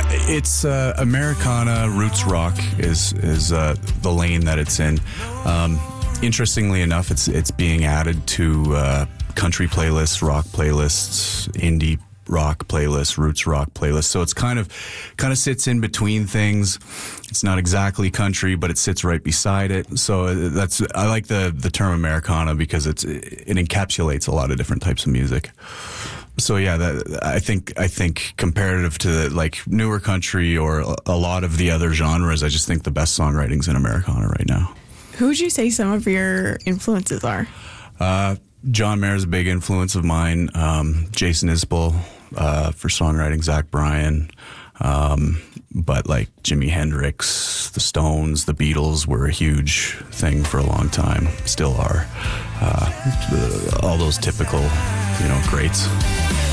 It's Americana, roots rock is the lane that it's in. Interestingly enough, it's being added to country playlists, rock playlists, indie rock playlists, roots rock playlists. So it's kind of sits in between things. It's not exactly country, but it sits right beside it. So I like the term Americana because it encapsulates a lot of different types of music. So yeah, I think comparative to like newer country or a lot of the other genres, I just think the best songwriting's in Americana right now. Who would you say some of your influences are? John Mayer's a big influence of mine. Jason Isbell for songwriting, Zach Bryan. But like Jimi Hendrix, the Stones, the Beatles were a huge thing for a long time, still are. All those typical, greats.